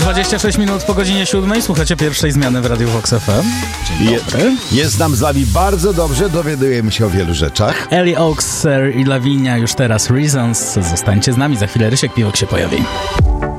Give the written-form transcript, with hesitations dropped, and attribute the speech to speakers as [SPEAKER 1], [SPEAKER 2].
[SPEAKER 1] 26 minut po godzinie 7. Słuchacie pierwszej zmiany w Radiu Vox FM. Dzień dobry.
[SPEAKER 2] Jest nam z wami bardzo dobrze, dowiadujemy się o wielu rzeczach.
[SPEAKER 1] Ellie Oaks, Sir i Lavinia już teraz Reasons. Zostańcie z nami, za chwilę Rysiek Piwok się pojawi.